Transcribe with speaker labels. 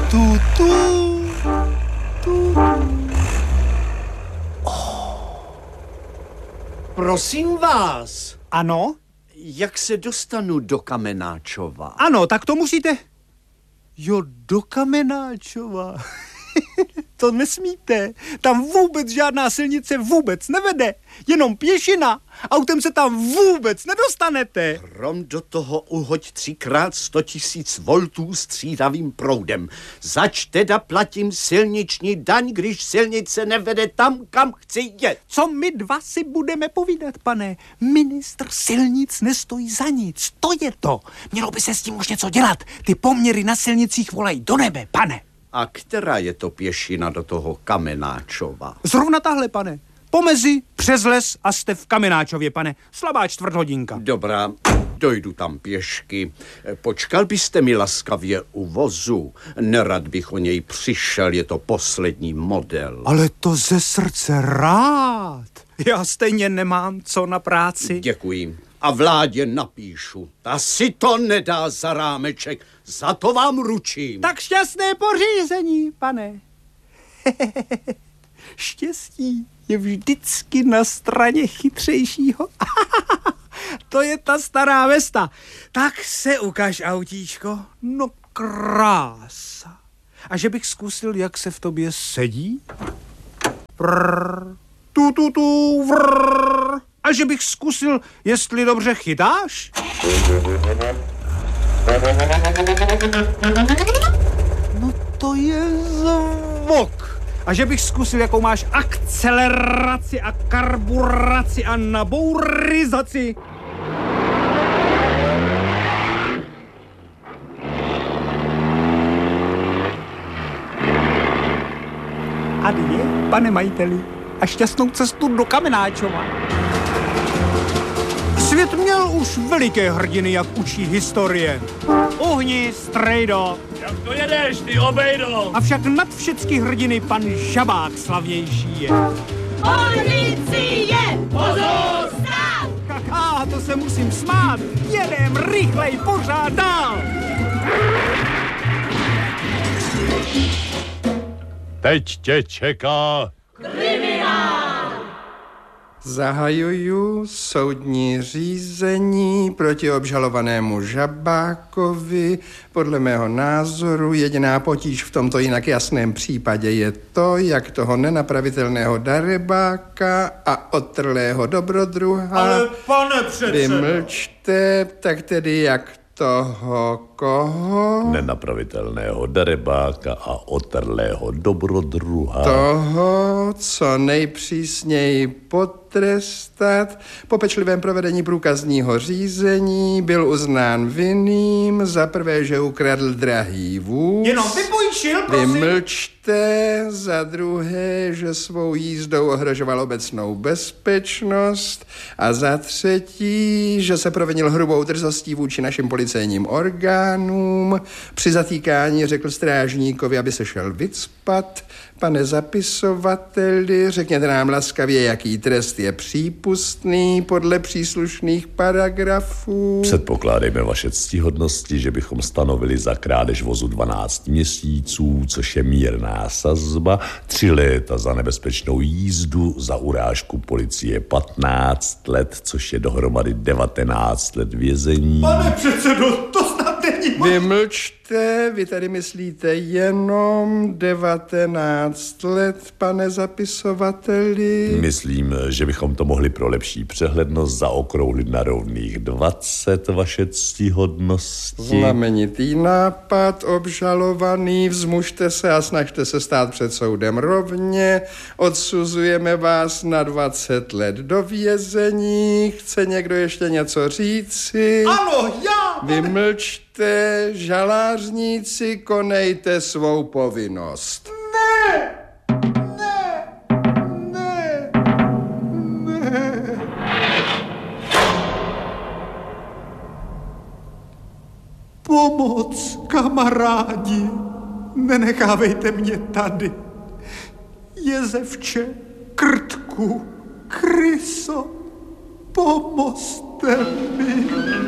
Speaker 1: Prosím vás.
Speaker 2: Ano?
Speaker 1: Jak se dostanu do Kamenáčova?
Speaker 2: Ano, tak to musíte... Jo, do Kamenáčova. To nesmíte. Tam vůbec žádná silnice vůbec nevede. Jenom pěšina. Autem se tam vůbec nedostanete.
Speaker 1: Rom do toho uhoď 3x100 000 voltů střídavým proudem. Zač teda platím silniční daň, když silnice nevede tam, kam chci jet.
Speaker 2: Co my dva si budeme povídat, pane? Ministr silnic nestojí za nic. To je to. Mělo by se s tím už něco dělat. Ty poměry na silnicích volají do nebe, pane.
Speaker 1: A která je to pěšina do toho Kamenáčova?
Speaker 2: Zrovna tahle, pane. Pomezi, přes les a jste v Kamenáčově, pane. Slabá čtvrthodinka.
Speaker 1: Dobrá, dojdu tam pěšky. Počkal byste mi laskavě u vozu. Nerad bych o něj přišel, je to poslední model.
Speaker 2: Ale to ze srdce rád. Já stejně nemám co na práci.
Speaker 1: Děkuji. A vládě napíšu. Ta si to nedá za rámeček. Za to vám ručím.
Speaker 2: Tak šťastné pořízení, pane. Štěstí je vždycky na straně chytřejšího. To je ta stará vesta. Tak se ukaž, autíčko. No krása. A že bych zkusil, jak se v tobě sedí? Prr, vrr. A že bych zkusil, jestli dobře chytáš? No to je zvuk. A že bych zkusil, jakou máš akceleraci a karburaci a nabourizaci. Adie, pane majiteli, a šťastnou cestu do Kamenáčova. Svět měl už veliké hrdiny, jak učí historie. Uhni, strejdo.
Speaker 3: Jak to jedeš, ty obejdo?
Speaker 2: Avšak nad všecky hrdiny pan Žabák slavnější je.
Speaker 4: Policie! Pozor! Stát!
Speaker 2: Haha, to se musím smát. Jedem rychlej pořád dál.
Speaker 3: Teď tě čeká
Speaker 5: Zahajuju soudní řízení proti obžalovanému Žabákovi. Podle mého názoru jediná potíž v tomto jinak jasném případě je to, jak toho nenapravitelného darebáka a otrlého dobrodruha...
Speaker 2: Ale pane předsedo...
Speaker 5: Vymlčte, tak tedy jak toho koho?
Speaker 3: nenapravitelného darebáka a otrlého dobrodruha.
Speaker 5: Toho, co nejpřísněji potrestat. Po pečlivém provedení průkazního řízení byl uznán vinným za prvé, že ukradl drahý vůz.
Speaker 2: Jenom vypůjčil, prosím.
Speaker 5: Vymlčte, za druhé, že svou jízdou ohrožoval obecnou bezpečnost a za třetí, že se provinil hrubou drzostí vůči našim policejním orgánům. Při zatýkání řekl strážníkovi, aby se šel vycpat. Pane zapisovateli, řekněte nám laskavě, jaký trest je přípustný podle příslušných paragrafů.
Speaker 3: Předpokládejme vaše ctihodnosti, že bychom stanovili za krádež vozu 12 měsíců, což je mírná sazba, 3 léta za nebezpečnou jízdu, za urážku policie 15 let, což je dohromady 19 let vězení.
Speaker 2: Pane předsedo, to snad není...
Speaker 5: Vymlčte, vy tady myslíte jenom 19 let, pane zapisovateli?
Speaker 3: Myslím, že bychom to mohli pro lepší přehlednost zaokrouhlit na rovných 20, vaše ctihodnosti.
Speaker 5: Znamenitý nápad, obžalovaný, vzmužte se a snažte se stát před soudem rovně. Odsuzujeme vás na 20 let do vězení. Chce někdo ještě něco říci?
Speaker 2: Ano, já!
Speaker 5: Vymlčte, žalářníci, konejte svou povinnost.
Speaker 2: Ne! Pomoc, kamarádi, nenechávejte mě tady. Jezevče, Krtku, Kryso, pomozte mi.